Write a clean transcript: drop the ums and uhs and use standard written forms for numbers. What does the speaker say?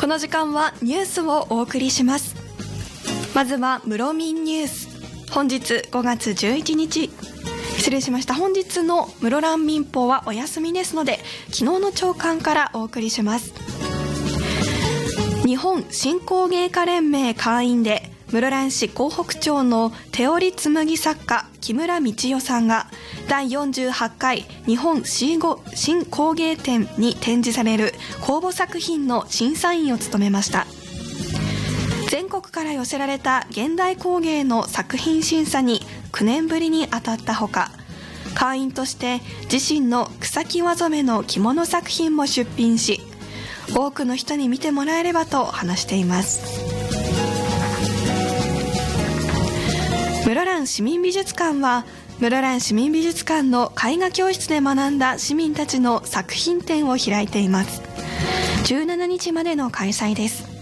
この時間はニュースをお送りします。まずは室民ニュース。本日5月11日、本日の室蘭民放はお休みですので、昨日の朝刊からお送りします。日本新工芸家連盟会員で室蘭市江北町の手織紬作家木村道代さんが第48回日本新工芸展に展示される公募作品の審査員を務めました。全国から寄せられた現代工芸の作品審査に9年ぶりに当たったほか、会員として自身の草木輪染めの着物作品も出品し、多くの人に見てもらえればと話しています。室蘭市民美術館は室蘭市民美術館の絵画教室で学んだ市民たちの作品展を開いています。17日までの開催です。